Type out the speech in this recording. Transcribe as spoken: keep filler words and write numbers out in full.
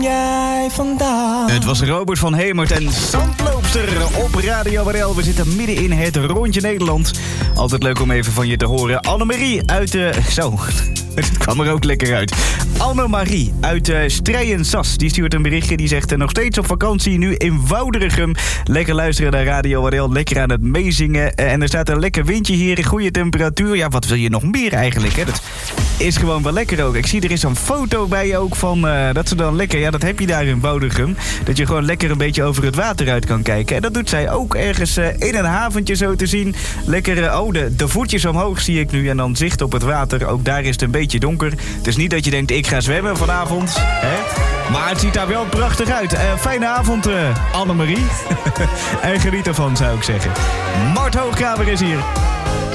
jij vandaan? Het was Robert van Hemert en Zandloopster op Radio R L. We zitten midden in het rondje Nederland. Altijd leuk om even van je te horen. Annemarie uit de... Zo, het kwam er ook lekker uit. Annemarie uit uh, Strijen-Sas. Die stuurt een berichtje. Die zegt uh, nog steeds op vakantie nu in Woudrichem. Lekker luisteren naar Radio R L. Lekker aan het meezingen. Uh, en er staat een lekker windje hier. Goede temperatuur. Ja, wat wil je nog meer eigenlijk? Hè? Dat is gewoon wel lekker ook. Ik zie er is een foto bij je ook van uh, dat ze dan lekker... Ja, dat heb je daar in Woudrichem. Dat je gewoon lekker een beetje over het water uit kan kijken. En dat doet zij ook ergens uh, in een haventje zo te zien. Lekker, uh, oh, de, de voetjes omhoog zie ik nu. En dan zicht op het water. Ook daar is het een beetje donker. Het is niet dat je denkt, ik ga zwemmen vanavond. Hè? Maar het ziet daar wel prachtig uit. Uh, fijne avond, uh, Annemarie. En geniet ervan, zou ik zeggen. Mart Hoogkamer is hier.